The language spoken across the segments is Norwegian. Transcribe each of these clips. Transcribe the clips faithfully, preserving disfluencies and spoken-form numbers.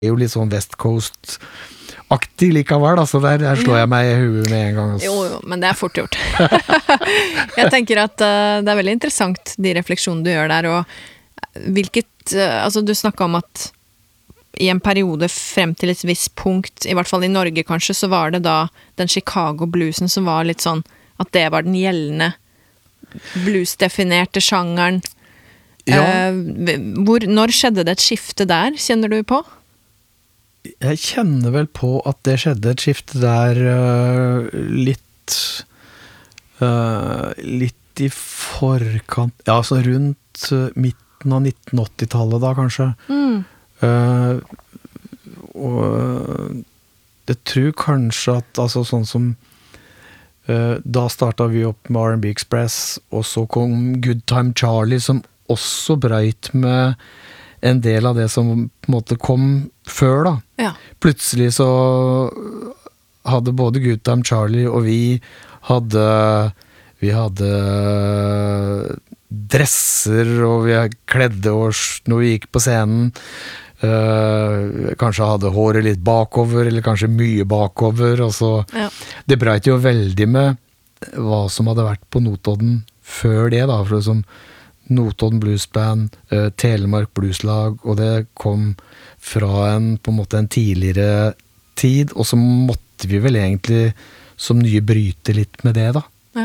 er jo litt sånn West Coast-aktig likevel, da, så der, der slår jeg meg i huet med en gang. Altså. Jo, jo, men det er fort gjort. Jeg tenker at uh, det er veldig interessant, de refleksjonene du gjør der, og hvilket, uh, altså du snakket om at i en periode frem til et visst punkt, i hvert fall i Norge kanskje, så var det da den Chicago bluesen som var litt sånn, at det var den gjeldende blues-definerte sjangeren. Ja. Uh, hvor, når skjedde det et skifte der, kjenner du på? Jeg kjenner vel på at det skjedde et skifte der uh, litt uh, litt i forkant, ja, altså rundt uh, midten av nitten åtti-tallet da, kanskje. Mm. Uh, og jeg tror kanskje at altså sånn som uh, da startet vi opp med R and B Express, og så kom Good Time Charlie, som også brøyt med en del av det som på en måte kom før da. Ja. Plutselig så hadde både Good Time Charlie og vi hadde vi hadde dresser, og vi kledde oss når vi gikk på scenen. Uh, kanskje hadde håret litt bakover, eller kanskje mye bakover, og så Ja. det brøt jo veldig med hva som hadde vært på Notodden før det da, for det som Notodden Blues Band, uh, Telemark Blueslag, og det kom fra en, på en måte en tidligere tid, og så måtte vi vel egentlig som nye bryte litt med det da. Ja.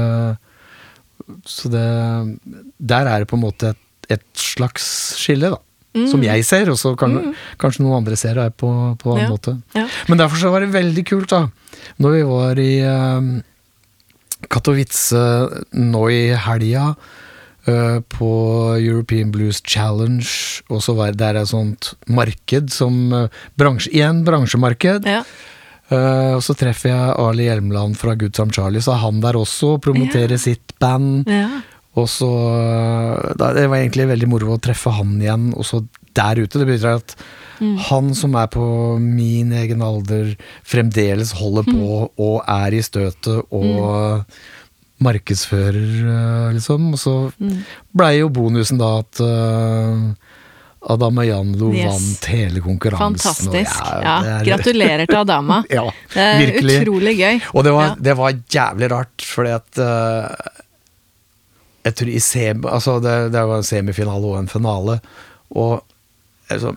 Uh, så det, der er det på en måte et, et slags skille da. Mm. Som jeg ser, og så kan, mm. kanskje noen andre ser det på, på en ja. måte. Ja. Men derfor så var det veldig kult da, når vi var i um, Katowice nå i helga, uh, på European Blues Challenge, og så var det der et sånt marked som uh, bransje, igjen bransjemarked. Ja. Uh, og så treffer jeg Ali Hjelmland fra Good Time Charlie, så han der også promoterer ja. sitt band. Ja. Og så, da, det var egentlig veldig moro å treffe han igjen, og så der ute, det betyr at mm. han som er på min egen alder fremdeles holder på mm. og er i støtet og mm. markedsfører, liksom, og så mm. ble jo bonusen da at uh, Adama Janlo yes. vant hele konkurransen. Fantastisk, og, ja, ja. Er, gratulerer til Adama. Ja, det er virkelig. Utrolig gøy. Og det var, ja. det var jævlig rart, fordi at uh, jeg tror i sem, altså det, det var en semifinale og en finale, og altså,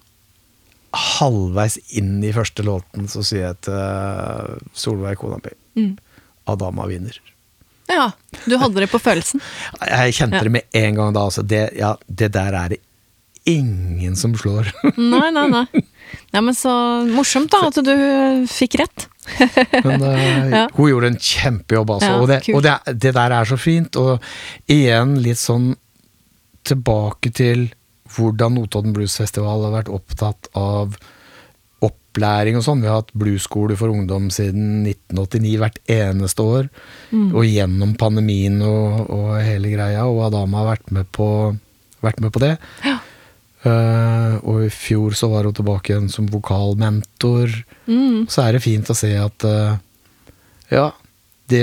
halvveis inn i første låten så sier jeg til uh, Solveig kona mi, mm. Adama vinner. Ja, du hadde det på følelsen. Jeg kjente ja. det med en gang da, altså det, ja, det der er det ingen som slår. Nei, nei, nei. Ja, men så morsomt da, at du fikk rett. Men uh, ja. hun gjorde en kjempejobb altså, ja, og, det, og det, det der er så fint, og igjen litt sånn tilbake til hvordan Notodden Blues Festival har vært opptatt av opplæring og sånn. Vi har hatt bluesskole for ungdom siden nitten åttini hvert eneste år, mm. og gjennom pandemien og, og hele greia, og Adama har vært med på, vært med på det. Ja. Uh, og i fjor så var hun tilbake igjen som vokalmentor. Mm. Så er det fint å se at uh, ja, det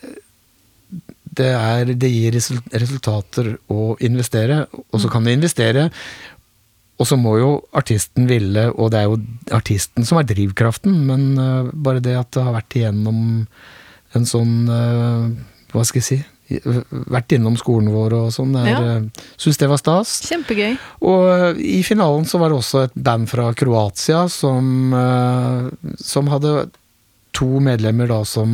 det, er, det gir resultater å investere, og så kan du investere, og så må jo artisten ville, og det er jo artisten som er drivkraften, men uh, bare det at det har vært igjennom en sånn uh, hva skal jeg si, vært innom skolen vår og sånn, ja. Synes det var stas. Kjempegøy. Og i finalen så var det også et band fra Kroatia som, som hadde to medlemmer da som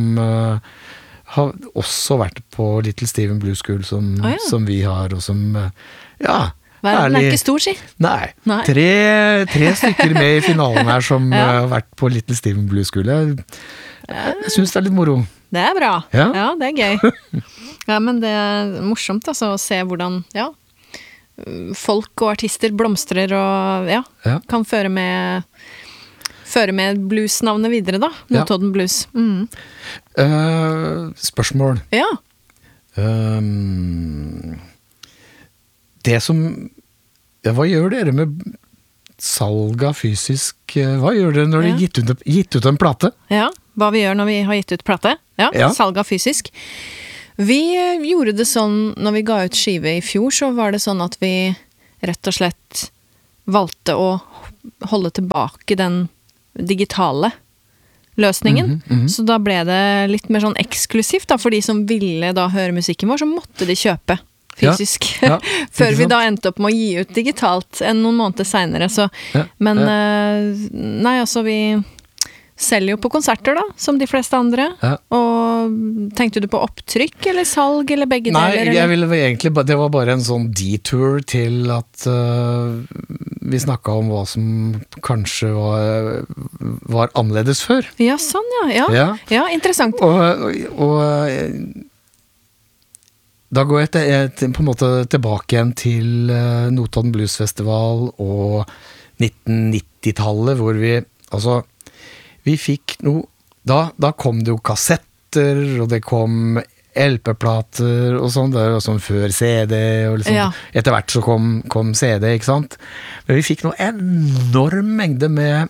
har også vært på Little Steven Blues School som, oh, ja. som vi har, og som ja, verden er ikke stor, si. Nei, Nei. Tre, tre stykker med i finalen her som ja. har vært på Little Steven Blues School. Jeg, jeg synes det er litt moro. Det er bra. Ja, ja det er gøy. Ja, men det er morsomt altså, å se hvordan ja, folk og artister blomstrer og ja, ja. kan føre med, føre med bluesnavnet videre da, Notodden ja. Blues. Mm. Uh, spørsmål. Ja. Um, det som, ja, hva gjør dere med salg av fysisk, hva gjør dere når ja. dere gitt ut, gitt ut en plate? Ja, hva vi gjør når vi har gitt ut plate. Ja, ja. Salg av fysisk. Vi gjorde det sånn, når vi ga ut skive i fjor, så var det sånn at vi rett og slett valgte å holde tilbake den digitale løsningen. Mm-hmm, mm-hmm. Så da ble det litt mer sånn eksklusivt da, for de som ville da høre musikken vår, så måtte de kjøpe fysisk. Ja, ja, før vi da endte opp med å gi ut digitalt enn noen måneder senere. Så. Ja, men ja. Uh, nei, altså vi selger jo på konserter da, som de fleste andre. Ja. Og tenkte du på opptrykk eller salg eller begge nei, deler? Nei, jeg ville egentlig, det var bare en sånn detour til at uh, vi snakket om hva som kanskje var, var annerledes før. Ja, sånn ja. Ja, ja. Ja interessant. Og, og, og da går jeg, til, jeg på en måte tilbake igjen til uh, Notodden Blues Festival og nitten nitti-tallet, hvor vi, altså, vi fikk noe, da, da kom det jo kassetter, og det kom L P-plater og sånn, det var sånn før C D, og liksom, ja. Etter hvert så kom, kom C D, ikke sant? Men vi fikk noe enorm mengde med,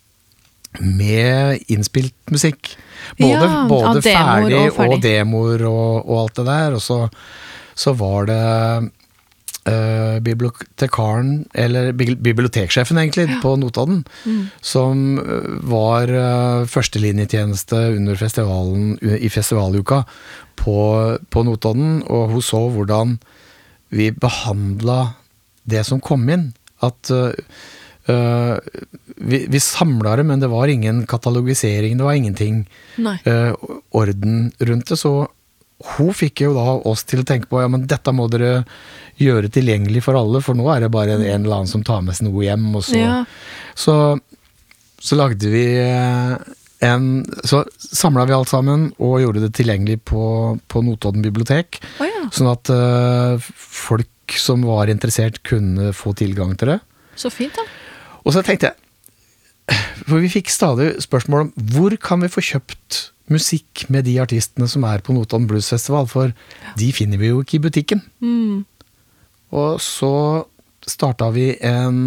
med innspilt musikk. Både, ja, både ferdig og, ferdig og demoer og, og alt det der, og så, så var det uh, bibliotekaren, eller biblioteksjefen egentlig, ja. På Notodden, mm. som var uh, førstelinjetjeneste under festivalen, i festivaluka på, på Notodden, og hun så hvordan vi behandlet det som kom inn, at uh, Uh, vi, vi samlet det, men det var ingen katalogisering, det var ingenting uh, orden rundt det, så hun fikk jo da oss til å tenke på, ja, men dette må dere gjøre tilgjengelig for alle, for nå er det bare en, en eller annen som tar med seg noe hjem, og så, ja. så, så lagde vi en, så samlet vi alt sammen, og gjorde det tilgjengelig på, på Notodden bibliotek, oh, ja. Sånn at uh, folk som var interessert kunne få tilgang til det. Så fint da. Og så tenkte jeg, for vi fikk stadig spørsmål om hvor kan vi få kjøpt musikk med de artistene som er på Notodden Blues Festival, for ja. De finner vi jo ikke i butikken. Mm. Og så startet vi en,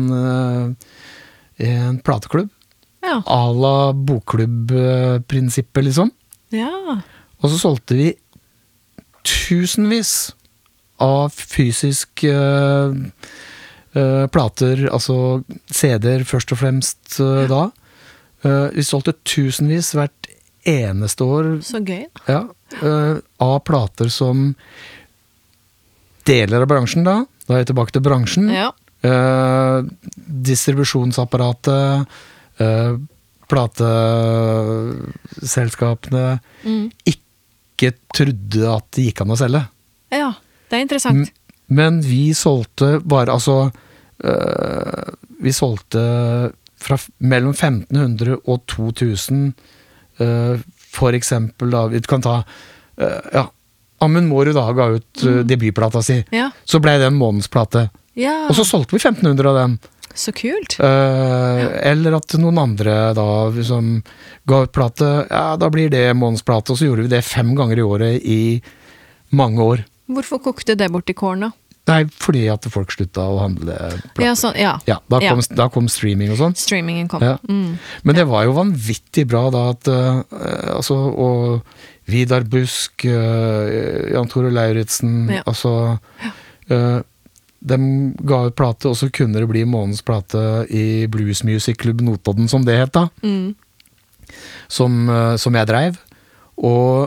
en plateklubb, ja. A la bokklubb-prinsippet liksom. Ja. Og så solgte vi tusenvis av fysisk uh, Uh, plater, altså C D-er først og fremst uh, da. Uh, vi solgte tusenvis hvert eneste år. Så gøy. Ja, uh, av plater som deler av bransjen da. Da er jeg tilbake til bransjen. Ja. Uh, distribusjonsapparatet, uh, plateselskapene mm. ikke trodde at det gikk an å selge. Ja, det er interessant. M- Men vi solgte bare, altså, øh, vi solgte fra mellom femten hundre og to tusen, øh, for eksempel, da, vi kan ta, øh, ja, Amund Mårud da ga ut øh, debutplata si, ja. Så ble det en månedsplate, ja. Og så solgte vi femten hundre av dem. Så kult. Uh, ja. Eller at noen andre da, som ga ut plate, ja, da blir det månedsplate, og så gjorde vi det fem ganger i året i mange år. Hvorfor kokte det bort i kåren da? Nei, fordi at folk sluttet å handle plater. Ja, så, ja. Ja, da, kom, ja. da kom streaming og sånn. Streamingen kom. Ja. Mm. Men det var jo vanvittig bra da at, uh, altså, og Vidar Busk, uh, Jan Tore Lauritsen, ja. Altså, uh, de ga ut plate, og så kunne det bli månedens plate i Blues Music Club Notodden, som det het da. Mm. Som, uh, som jeg drev. Og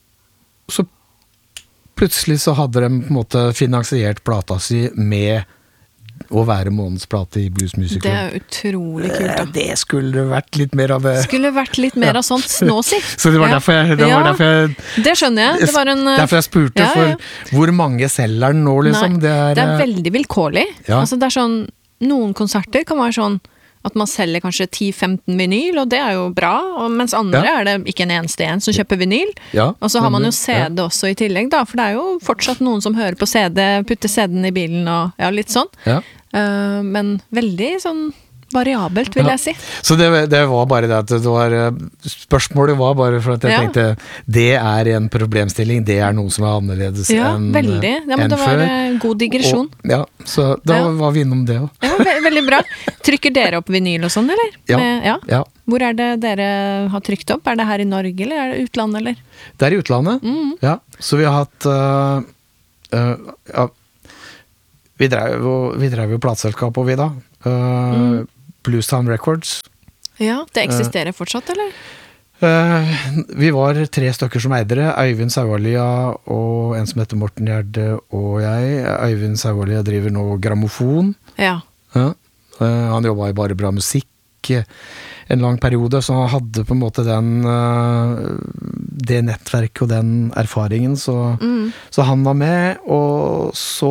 så plutselig så hadde de på en måte finansiert plata si med å være månedsplate i Blues Music Club. Det er utrolig kult da. Det skulle vært litt mer av det. Skulle vært litt mer av sånt nå, si. Så det var ja. derfor jeg... Det, ja, var derfor jeg, det skjønner jeg. Det var en, derfor jeg spurte ja, ja. for hvor mange selger den nå, liksom. Nei, det, er, det er veldig vilkårlig. Ja. Altså det er sånn, noen konserter kan være sånn at man selger kanskje ti femten vinyl, og det er jo bra, og mens andre ja. Er det ikke en eneste en som kjøper vinyl. Ja, og så har man jo C D ja. Også i tillegg, da, for det er jo fortsatt noen som hører på C D, putter C D-en i bilen, og ja, litt sånn. Ja. Uh, men veldig sånn variabelt, vil ja. Jeg si. Så det, det var bare det at det var, spørsmålet var bare for at jeg ja. Tenkte, det er en problemstilling, det er noe som er annerledes ja, enn før. Ja, veldig. Ja, men det var før. God digresjon. Og, ja, så da ja. Var vi innom det også. Ja, ve- veldig bra. Trykker dere opp vinyl og sånn, eller? Ja. Med, ja. ja. Hvor er det dere har trykt opp? Er det her i Norge, eller er det utlandet, eller? Det er i utlandet, mm. ja. Så vi har hatt, uh, uh, ja, vi drev jo, vi drev jo plateselskap og vi da. Uh, mm. Bluestown Records. Ja, det eksisterer fortsatt, eller? Uh, vi var tre stykker som eide det. Øyvind Saualia og en som heter Morten Gjerde og jeg. Øyvind Saualia driver nå grammofon. Ja. Ja. Uh, han jobbet i Bare Bra Musikk en lang periode, så han hadde på en måte den uh, det nettverket og den erfaringen, så, mm. så han var med, og så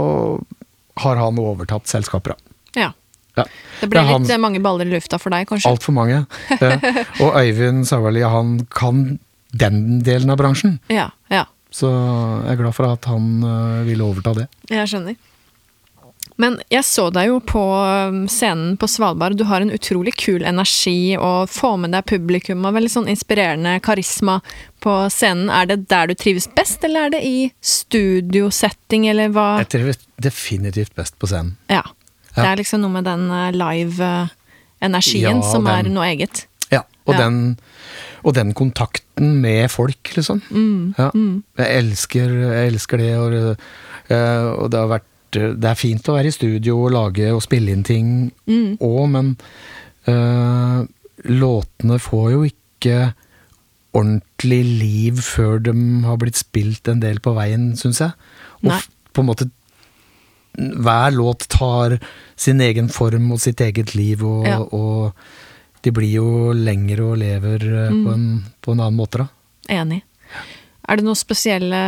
har han overtatt selskaper. Ja. Ja. Det ble det litt han, mange baller i lufta for deg, kanskje? Alt for mange. Ja. Og Øyvind Saualia, han kan den delen av bransjen. Ja, ja. Så jeg er glad for at han uh, ville overta det. Jeg skjønner. Men jeg så deg jo på scenen på Svalbard. Du har en utrolig kul energi og får med deg publikum og veldig sånn inspirerende karisma på scenen. Er det der du trives best, eller er det i studiosetting, eller hva? Jeg trives definitivt best på scenen. Ja. Det er liksom noe med den live-energien ja, som den, er noe eget. Ja, og, ja. Den, og den kontakten med folk, liksom. Mm, ja. mm. Jeg, elsker, jeg elsker det, og, og det har vært det er fint å være i studio og lage og spille inn ting mm. også, men uh, låtene får jo ikke ordentlig liv før de har blitt spilt en del på veien, synes jeg. Og f- på en måte hver låt tar sin egen form og sitt eget liv, og, ja. og de blir jo lengre og lever mm. på, en, på en annen måte da. Enig. Er det noen spesielle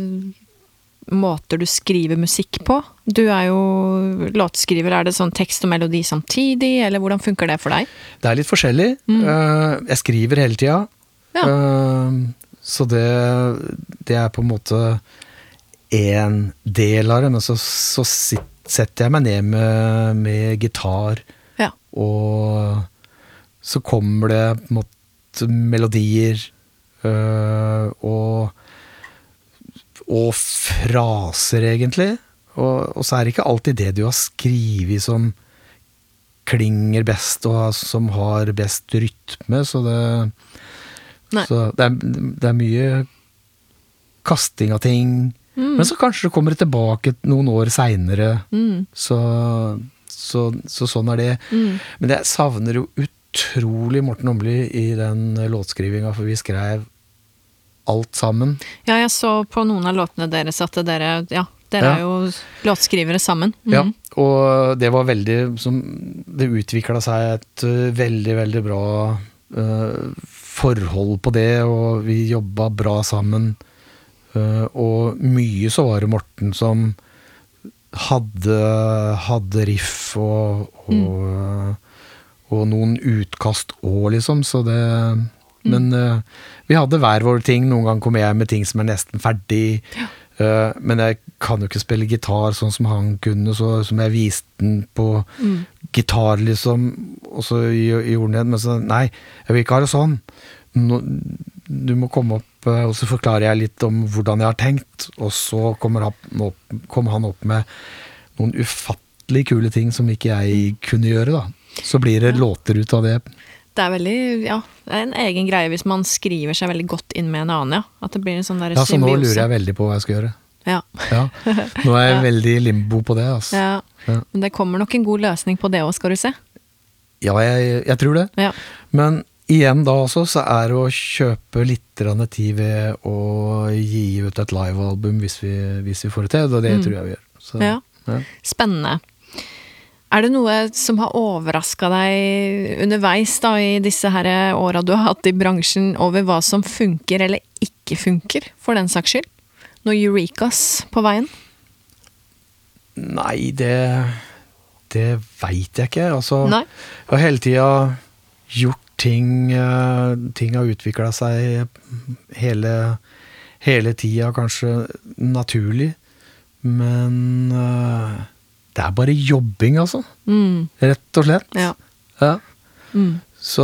måter du skriver musikk på? Du er jo låtskriver, er det sånn tekst og melodi samtidig, eller hvordan funker det for deg? Det er litt forskjellig. Mm. Jeg skriver hele tida, ja. Så det, det er på en måte en del av det, men så, så setter jeg meg ned med, med gitar, ja. Og så kommer det på en måte melodier, og og fraser egentlig, og, og så er det ikke alltid det du har skrivet som klinger best og som har best rytme, så det, så det, er, det er mye kasting av ting, mm. men så kanskje det kommer tilbake noen år senere, mm. så, så, så sånn er det. Mm. Men jeg savner jo utrolig Morten Åmli i den låtskrivinga, for vi skrev alt sammen. Ja, jeg så på noen av låtene deres at dere, ja, dere ja. er jo låtskrivere sammen. Mm. Ja, og det var veldig, som, det utviklet seg et uh, veldig, veldig bra uh, forhold på det, og vi jobbet bra sammen, uh, og mye så var det Morten som hadde, hadde riff og, og, mm. og noen utkast også, liksom, så det men uh, vi hadde hver vår ting. Noen gang kom jeg med ting som er nesten ferdig, ja. uh, men jeg kan jo ikke spille gitar sånn som han kunne, så som jeg viste den på mm. gitar liksom, og så gjorde den, men så nei, jeg vil ikke ha det sånn. Nå, du må komme opp, uh, og så forklarer jeg litt om hvordan jeg har tenkt, og så kommer han opp, kommer han opp med noen ufattelig kule ting som ikke jeg kunne gjøre da. Så blir det ja. låter ut av det. Det er veldig, ja, det er en egen greie hvis man skriver seg veldig godt inn med en annen, ja. At det blir en sånn der symbiose. Ja, så nå symbiose. lurer jeg veldig på hva jeg skal gjøre. Ja. ja. Nå er jeg ja. veldig limbo på det, altså. Ja. ja, men det kommer nok en god løsning på det også, skal du se. Ja, jeg, jeg tror det. Ja. Men igjen da også, så er det å kjøpe litt tid ved å gi ut et livealbum hvis vi, hvis vi får det til, og det mm. tror jeg vi gjør. Så, ja. ja, spennende. Er det noe som har overrasket deg underveis da, i disse her årene du har hatt i bransjen, over hva som funker eller ikke funker, for den saks skyld? Noe eurekas på veien? Nei, det, det vet jeg ikke. Altså, Nei? Jeg har hele tiden gjort ting, ting har utviklet seg hele, hele tiden, kanskje naturlig, men det er bare jobbing, altså. Mm. Rett og slett. Ja. Ja. Mm. Så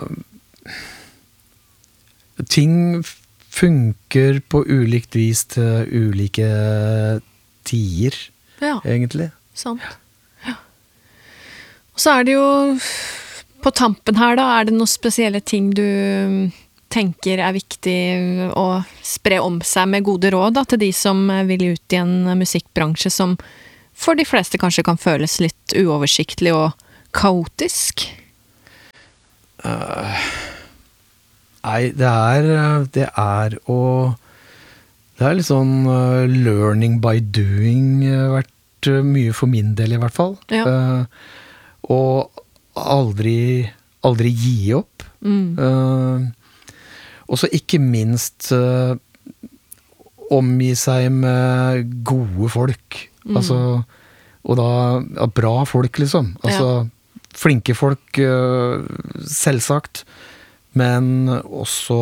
ting funker på ulikt vis til ulike tider, ja. egentlig. Sant. Ja. Og så er det jo på tampen her da, er det noen spesielle ting du tenker er viktig å spre om seg med gode råd da, til de som vil ut i en musikkbransje som for de fleste kanskje kan føles litt uoversiktlig og kaotisk? Uh, nei, det er det er å det er litt sånn uh, learning by doing uh, vært uh, mye for min del i hvert fall. Ja. Uh, og aldri aldri gi opp. Mm. Uh, og så ikke minst uh, omgi seg med gode folk. Mm. Altså, og da ja, bra folk, liksom. Altså, ja. Flinke folk, uh, selvsagt, men også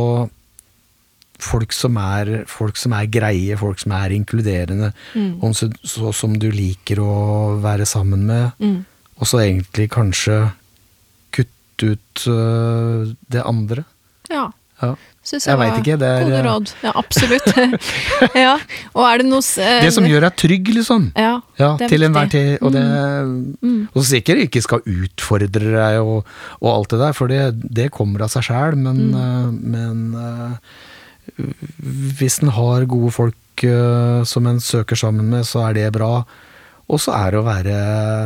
folk som er, folk som er greie, folk som er inkluderende, mm. og så, så som du liker å være sammen med, mm. og så egentlig kanskje kutte ut uh, det andre. Ja. Ja. Synes jeg, jeg vet ikke, det er gode råd. Ja, absolutt. Ja, og er det noe uh, det som gjør deg trygg, liksom. Ja, ja det er til enhver tid. Og, det, mm. og så sikkert ikke skal utfordre deg og, og alt det der, for det, det kommer av seg selv, men, mm. uh, men uh, hvis en har gode folk uh, som en søker sammen med, så er det bra. Og så er det å være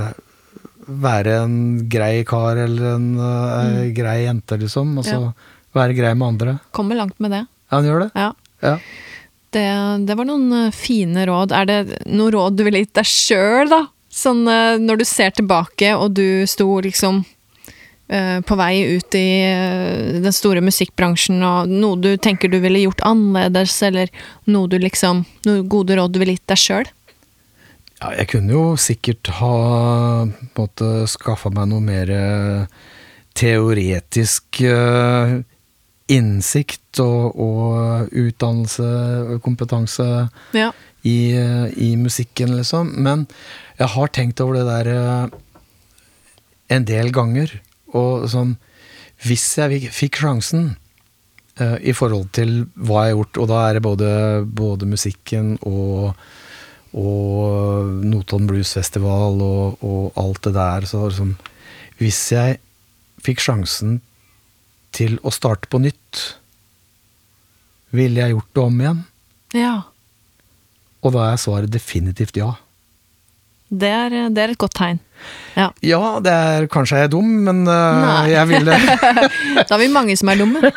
være en grei kar eller en uh, mm. grei jente, liksom. Altså ja. Være grei med andre. Kommer langt med det. Ja, han gjør det. Ja. Ja. Det, det var noen fine råd. Er det noen råd du ville gitt deg selv, da? Sånn når du ser tilbake, og du sto liksom uh, på vei ut i uh, den store musikkbransjen, og noe du tenker du ville gjort annerledes, eller noe du liksom, noen gode råd du ville gitt deg selv? Ja, jeg kunne jo sikkert ha på en måte skaffet meg noe mer teoretisk uh, innsikt og, og utdannelse og kompetanse ja. i, i musikken, liksom. Men jeg har tenkt over det der uh, en del ganger, og sånn, hvis jeg fikk sjansen uh, i forhold til hva jeg har gjort, og da er det både, både musikken og og Notodden Blues Festival og, og alt det der, så liksom, hvis jeg fikk sjansen til å starte på nytt, ville jeg gjort det om igjen? Ja. Og da er svaret definitivt ja. Det er, det er et godt tegn. Ja. Ja, det er kanskje jeg er dum, men uh, jeg ville Da er vi mange som er dumme.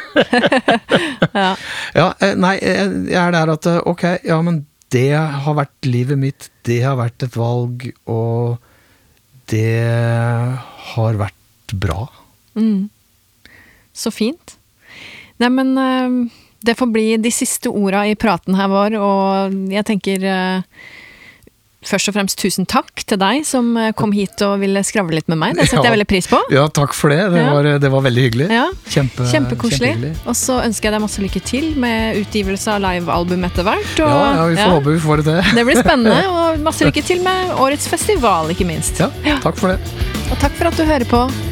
Ja. Ja, nei, jeg er der at ok, ja, men det har vært livet mitt, det har vært et valg, og det har vært bra. Mm. Så fint. Nei, men det får bli de siste orda i praten her vår, og jeg tenker først og fremst tusen takk til deg som kom hit og ville skravle litt med meg. Det setter ja. jeg veldig pris på. Ja, takk for det. Det, ja. var, det var veldig hyggelig. Ja. Kjempe, Kjempekoselig. Og så ønsker jeg deg masse lykke til med utgivelse av livealbum etter hvert. Og, ja, ja, vi får ja. håpe vi får det til. Det blir spennende, og masse lykke til med årets festival, ikke minst. Ja, takk for det. Og takk for at du hører på